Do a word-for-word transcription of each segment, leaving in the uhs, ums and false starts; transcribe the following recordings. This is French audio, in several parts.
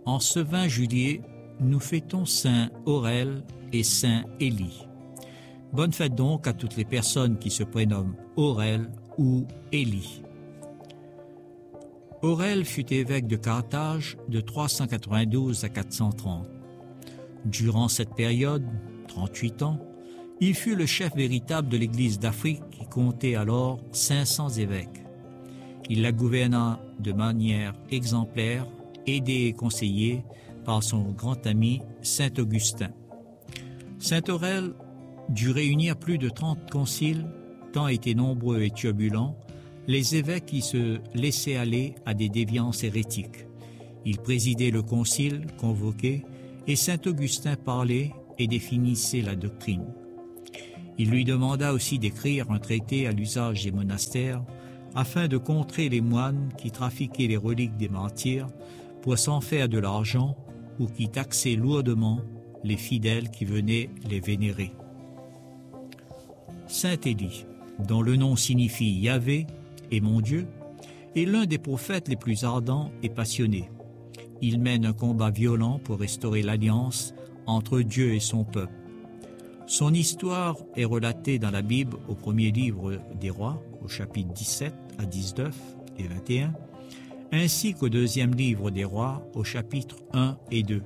En ce vingt juillet, nous fêtons Saint Aurèle et Saint Élie. Bonne fête donc à toutes les personnes qui se prénomment Aurèle ou Élie. Aurèle fut évêque de Carthage de trois cent quatre-vingt-douze à quatre cent trente. Durant cette période, trente-huit ans, il fut le chef véritable de l'Église d'Afrique qui comptait alors cinq cents évêques. Il la gouverna de manière exemplaire, aidé et conseillé par son grand ami Saint Augustin. Saint Aurèle dut réunir plus de trente conciles, tant étaient nombreux et turbulents les évêques qui se laissaient aller à des déviances hérétiques. Il présidait le concile convoqué et Saint Augustin parlait et définissait la doctrine. Il lui demanda aussi d'écrire un traité à l'usage des monastères afin de contrer les moines qui trafiquaient les reliques des martyrs pour s'en faire de l'argent ou qui taxaient lourdement les fidèles qui venaient les vénérer. Saint Élie, dont le nom signifie Yahvé et mon Dieu, est l'un des prophètes les plus ardents et passionnés. Il mène un combat violent pour restaurer l'alliance entre Dieu et son peuple. Son histoire est relatée dans la Bible au premier livre des Rois, au chapitre dix-sept à dix-neuf et vingt et un, ainsi qu'au deuxième livre des Rois, au chapitre un et deux.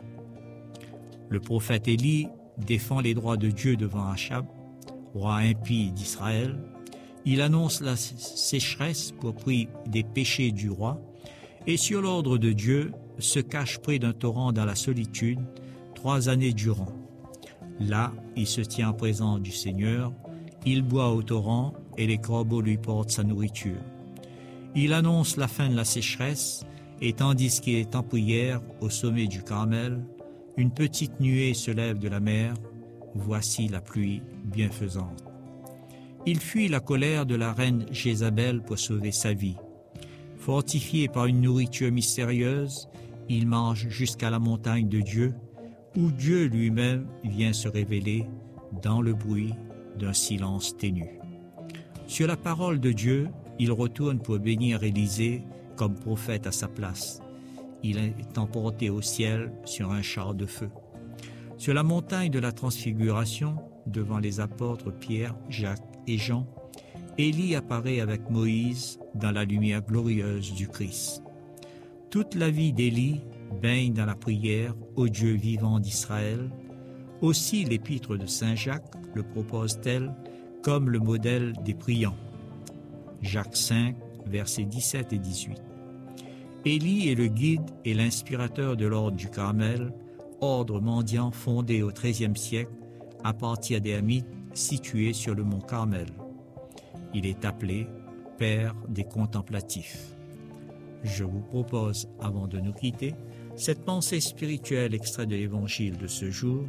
Le prophète Élie défend les droits de Dieu devant Achab, roi impie d'Israël. Il annonce la sécheresse pour prix des péchés du roi et sur l'ordre de Dieu se cache près d'un torrent dans la solitude trois années durant. Là, il se tient en présence du Seigneur, il boit au torrent et les corbeaux lui portent sa nourriture. Il annonce la fin de la sécheresse et tandis qu'il est en prière au sommet du Carmel, une petite nuée se lève de la mer, voici la pluie bienfaisante. Il fuit la colère de la reine Jézabel pour sauver sa vie. Fortifié par une nourriture mystérieuse, il marche jusqu'à la montagne de Dieu, où Dieu lui-même vient se révéler dans le bruit d'un silence ténu. Sur la parole de Dieu, il retourne pour bénir Élisée comme prophète à sa place. Il est emporté au ciel sur un char de feu. Sur la montagne de la Transfiguration, devant les apôtres Pierre, Jacques et Jean, Élie apparaît avec Moïse dans la lumière glorieuse du Christ. Toute la vie d'Élie baigne dans la prière au Dieu vivant d'Israël. Aussi l'épître de Saint Jacques le propose-t-elle comme le modèle des priants. Jacques cinq, versets dix-sept et dix-huit. Élie est le guide et l'inspirateur de l'ordre du Carmel, ordre mendiant fondé au treizième siècle à partir des Hamites situés sur le mont Carmel. Il est appelé Père des contemplatifs. Je vous propose, avant de nous quitter, cette pensée spirituelle extraite de l'Évangile de ce jour.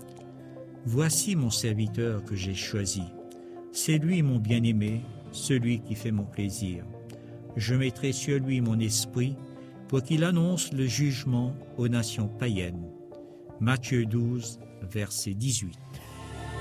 Voici mon serviteur que j'ai choisi. C'est lui mon bien-aimé, celui qui fait mon plaisir. Je mettrai sur lui mon esprit pour qu'il annonce le jugement aux nations païennes. Matthieu douze, verset dix-huit.